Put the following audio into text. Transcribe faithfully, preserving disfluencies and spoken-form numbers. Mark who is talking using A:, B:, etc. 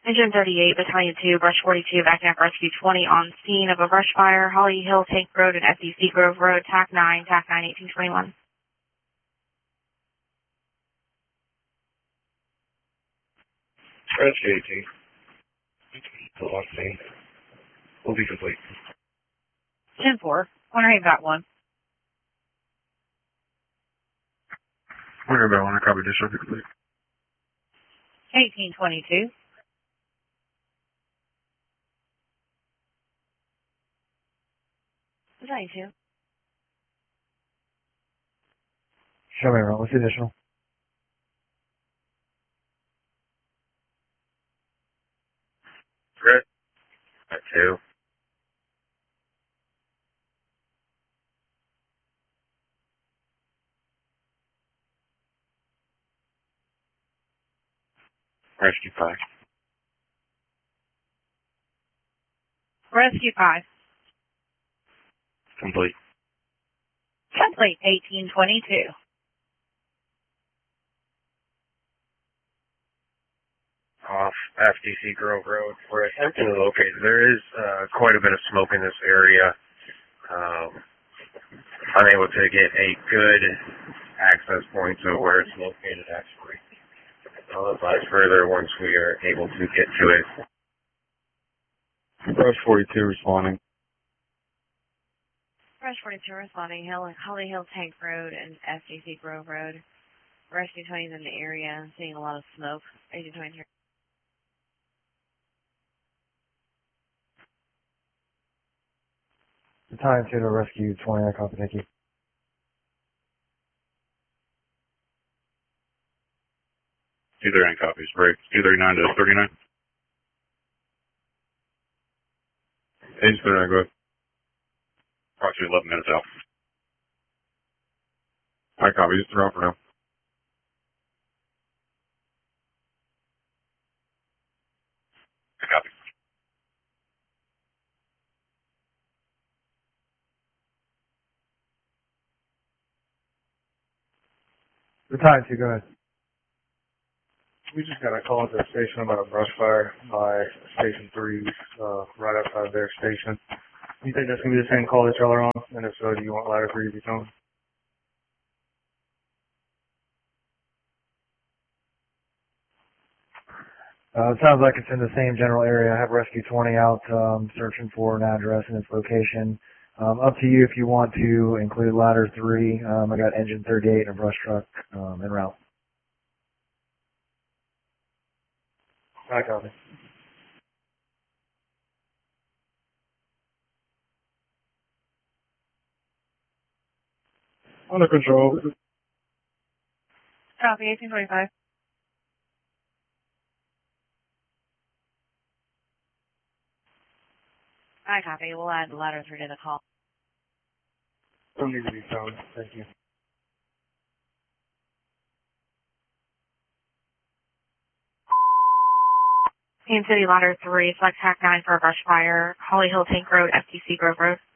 A: Engine thirty-eight, Battalion two, Brush forty-two, backing up Rescue twenty on scene of a brush fire, Holly Hill Tank Road and F D C Grove Road, T A C nine, T A C nine, eighteen twenty-one.
B: Rescue eighteen. The lock scene will be complete.
A: ten four, Winter Haven got one.
B: Winter about one, I copy this, will be complete.
A: eighteen twenty-two. Battalion two.
C: Show me around. What's the additional?
B: Red. At two. Rescue five.
A: Rescue five.
B: Complete.
A: Complete, eighteen twenty-two.
B: Off F D C Grove Road. We're attempting to locate. There is uh, quite a bit of smoke in this area. Um, unable to get a good access point to where it's located, actually. I'll advise further once we are able to get to it. Brush forty-two responding.
A: Brush forty-two responding, Hill, Holly Hill Tank Road and F D C Grove Road. Rescue twenty is in the area, seeing a lot of smoke. eighteen twenty here.
C: Battalion two to Rescue twenty, I copy, thank you.
B: two thirty-nine copies. Break. two thirty-nine to thirty-nine. Age thirty-nine, go ahead. Approximately eleven minutes out. I copy. Just throw out for now. I copy.
C: Battalion two, go ahead.
D: We just got a call at the station about a brush fire by Station three, uh, right outside their station. You think that's going to be the same call that y'all are on? And if so, do you want ladder three to be towed?
C: Uh, it sounds like it's in the same general area. I have Rescue twenty out um, searching for an address and its location. Um, up to you if you want to include ladder three. Um, I got engine thirty-eight and a brush truck um, en route.
D: I copy. Under control.
A: Copy, eighteen twenty-five. I copy. We'll add ladder three to the call.
D: Don't need to be towed. Thank you.
A: Kansas City ladder three, select T A C nine for a brush fire, Holly Hill Tank Road, F D C Grove Road.